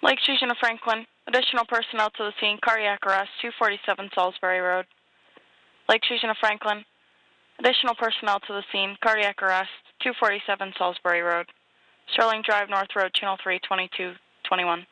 Lake Station of Franklin. Additional personnel to the scene. Cardiac arrest, 247 Salisbury Road. Lake Station of Franklin. Additional personnel to the scene. Cardiac arrest, 247 Salisbury Road. Sterling Drive, North Road, Channel 3, 2221.